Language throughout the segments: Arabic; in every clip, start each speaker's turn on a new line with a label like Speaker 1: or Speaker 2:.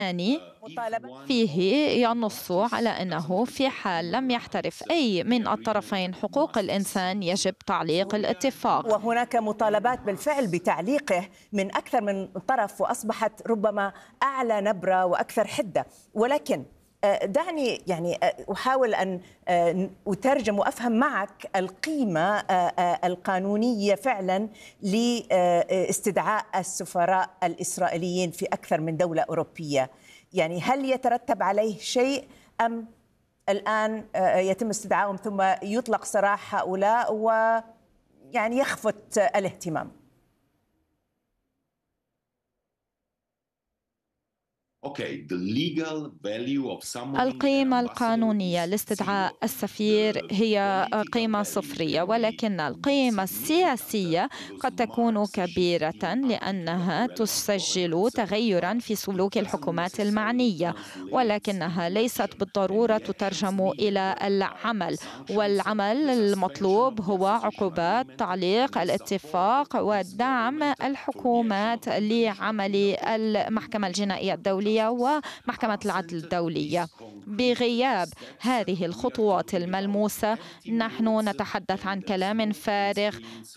Speaker 1: فيه ينص على أنه في حال لم يحترف أي من الطرفين حقوق الإنسان يجب تعليق الاتفاق.
Speaker 2: وهناك مطالبات بالفعل بتعليقه من أكثر من طرف، وأصبحت ربما أعلى نبرة وأكثر حدة. ولكن دعني أحاول أن أترجم وأفهم معك القيمة القانونية فعلا لاستدعاء السفراء الإسرائيليين في أكثر من دولة أوروبية. يعني هل يترتب عليه شيء أم الآن يتم استدعائهم ثم يطلق سراح هؤلاء ويعني يخفت الاهتمام؟
Speaker 1: القيمة القانونية لاستدعاء السفير هي قيمة صفرية، ولكن القيمة السياسية قد تكون كبيرة لأنها تسجل تغيرا في سلوك الحكومات المعنية، ولكنها ليست بالضرورة تترجم إلى العمل. والعمل المطلوب هو عقوبات، تعليق الاتفاق، ودعم الحكومات لعمل المحكمة الجنائية الدولية ومحكمة العدل الدولية. بغياب هذه الخطوات الملموسة نحن نتحدث عن كلام فارغ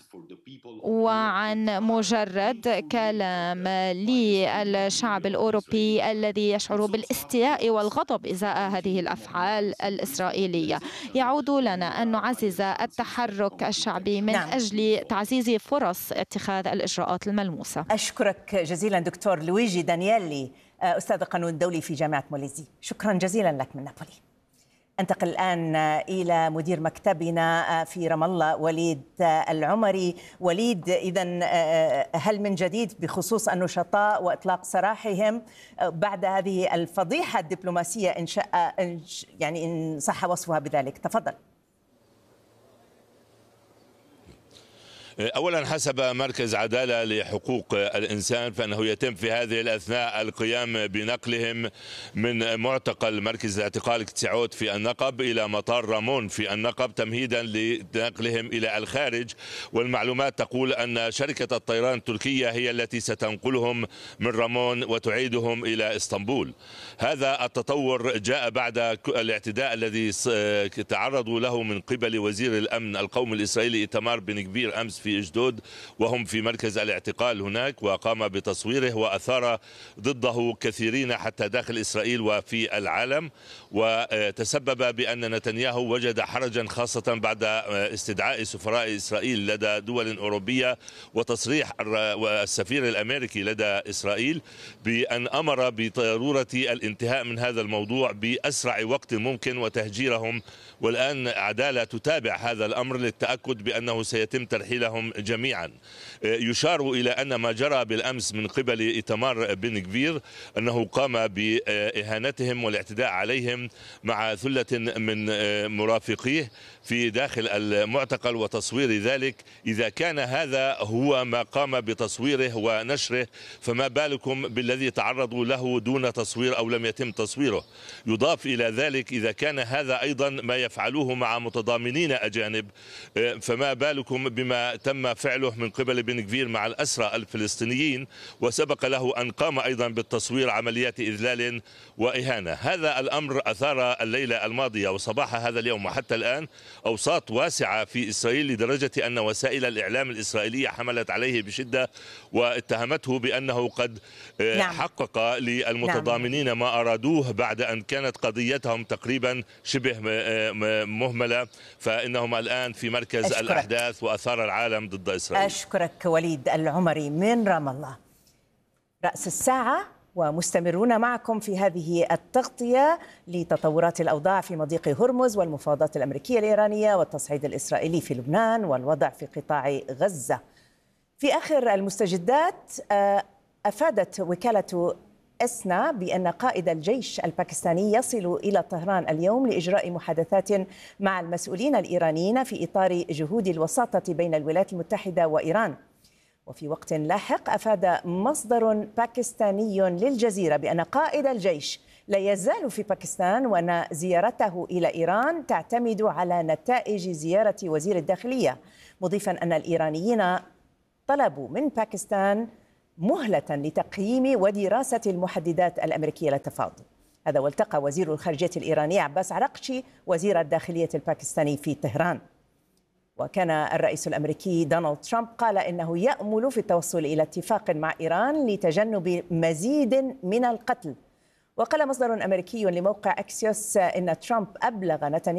Speaker 1: وعن مجرد كلام للشعب الأوروبي الذي يشعر بالاستياء والغضب إزاء هذه الأفعال الإسرائيلية. يعود لنا أن نعزز التحرك الشعبي من أجل تعزيز فرص اتخاذ الإجراءات الملموسة.
Speaker 2: أشكرك جزيلا دكتور لويجي دانييلي، أستاذ القانون الدولي في جامعة موليزي. شكرا جزيلا لك من نابولي. أنتقل الآن إلى مدير مكتبنا في رام الله وليد العمري. وليد، إذن هل من جديد بخصوص النشطاء وإطلاق سراحهم بعد هذه الفضيحة الدبلوماسية إن صح وصفها بذلك؟ تفضل.
Speaker 3: أولا، حسب مركز عدالة لحقوق الإنسان فإنه يتم في هذه الأثناء القيام بنقلهم من معتقل مركز الاعتقال كتسعود في النقب إلى مطار رامون في النقب تمهيدا لنقلهم إلى الخارج. والمعلومات تقول أن شركة الطيران التركية هي التي ستنقلهم من رامون وتعيدهم إلى إسطنبول. هذا التطور جاء بعد الاعتداء الذي تعرضوا له من قبل وزير الأمن القومي الإسرائيلي إيتمار بن غفير أمس في أشدود وهم في مركز الاعتقال هناك، وقام بتصويره وأثار ضده كثيرين حتى داخل إسرائيل وفي العالم، وتسبب بأن نتنياهو وجد حرجا خاصة بعد استدعاء سفراء إسرائيل لدى دول أوروبية وتصريح السفير الأمريكي لدى إسرائيل بأن أمر بضرورة الانتهاء من هذا الموضوع بأسرع وقت ممكن وتهجيرهم. والآن عدالة تتابع هذا الأمر للتأكد بأنه سيتم ترحيلهم جميعا. يشار إلى أن ما جرى بالأمس من قبل إيتمار بن غفير أنه قام بإهانتهم والاعتداء عليهم مع ثلة من مرافقيه في داخل المعتقل وتصوير ذلك. إذا كان هذا هو ما قام بتصويره ونشره فما بالكم بالذي تعرضوا له دون تصوير أو لم يتم تصويره. يضاف إلى ذلك إذا كان هذا أيضا ما يفعلوه مع متضامنين أجانب فما بالكم بما تم فعله من قبل بن غفير مع الأسرى الفلسطينيين، وسبق له أن قام أيضا بالتصوير عمليات إذلال وإهانة. هذا الأمر أثار الليلة الماضية وصباح هذا اليوم وحتى الآن أوساط واسعة في إسرائيل لدرجة أن وسائل الإعلام الإسرائيلية حملت عليه بشدة واتهمته بأنه قد حقق للمتضامنين ما أرادوه بعد أن كانت قضيتهم تقريبا شبه مهملة، فإنهم الآن في مركز الأحداث وأثار العالم ضد إسرائيل.
Speaker 2: أشكرك وليد العمري من رام الله. رأس الساعة ومستمرون معكم في هذه التغطية لتطورات الأوضاع في مضيق هرمز والمفاوضات الأمريكية الإيرانية والتصعيد الإسرائيلي في لبنان والوضع في قطاع غزة. في آخر المستجدات أفادت وكالة إسنا بأن قائد الجيش الباكستاني يصل إلى طهران اليوم لإجراء محادثات مع المسؤولين الإيرانيين في إطار جهود الوساطة بين الولايات المتحدة وإيران. وفي وقت لاحق أفاد مصدر باكستاني للجزيرة بأن قائد الجيش لا يزال في باكستان وأن زيارته إلى إيران تعتمد على نتائج زيارة وزير الداخلية، مضيفا أن الإيرانيين طلبوا من باكستان مهلة لتقييم ودراسة المحددات الأمريكية للتفاوض. هذا والتقى وزير الخارجية الإيراني عباس عراقشي وزير الداخلية الباكستاني في طهران. وكان الرئيس الأمريكي دونالد ترامب قال إنه يأمل في التوصل إلى اتفاق مع إيران لتجنب مزيد من القتل. وقال مصدر أمريكي لموقع أكسيوس إن ترامب أبلغ نتنياهو